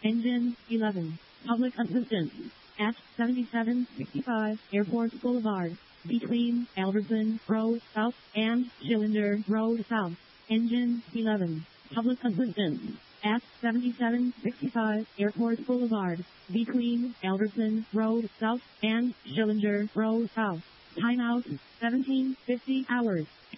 Engine 11. Public assistance. At 7765 Airport Boulevard. Between Albertson Road South and Schillinger Road South. Engine 11. Public assistance. At 7765 Airport Boulevard. Between Albertson Road South and Schillinger Road South. Timeout 17:50 hours.